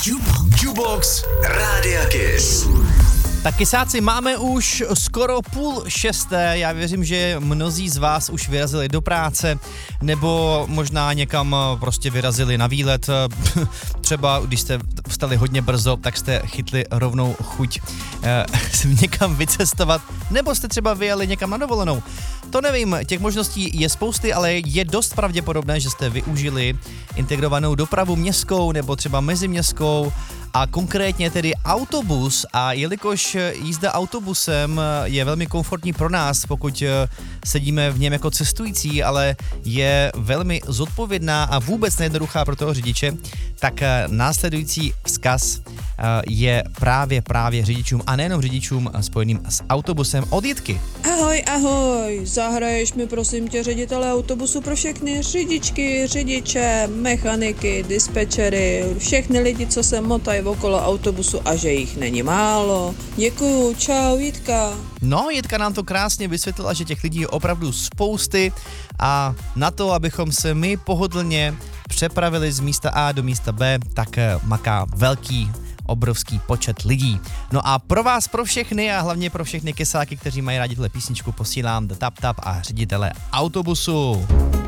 Jubox Rádia Kiss. Tak kysáci, máme už skoro 5:30. Já věřím, že mnozí z vás už vyrazili do práce, nebo možná někam prostě vyrazili na výlet. Třeba když jste vstali hodně brzo, tak jste chytli rovnou chuť někam vycestovat, nebo jste třeba vyjeli někam na dovolenou. To nevím, těch možností je spousty, ale je dost pravděpodobné, že jste využili integrovanou dopravu městskou nebo třeba meziměstskou, a konkrétně tedy autobus. A jelikož jízda autobusem je velmi komfortní pro nás, pokud sedíme v něm jako cestující, ale je velmi zodpovědná a vůbec nejednoduchá pro toho řidiče, tak následující vzkaz je právě řidičům, a nejenom řidičům spojeným s autobusem od Jitky. Ahoj, zahraješ mi prosím tě ředitele autobusu pro všechny řidičky, řidiče, mechaniky, dispečery, všechny lidi, co se motají okolo autobusu a že jich není málo. Děkuju, čau Jitka. No, Jitka nám to krásně vysvětlila, že těch lidí je opravdu spousty a na to, abychom se my pohodlně přepravili z místa A do místa B, tak maká obrovský počet lidí. No a pro vás, pro všechny a hlavně pro všechny kysáky, kteří mají rádi tuhle písničku, posílám The Tap Tap a ředitele autobusu.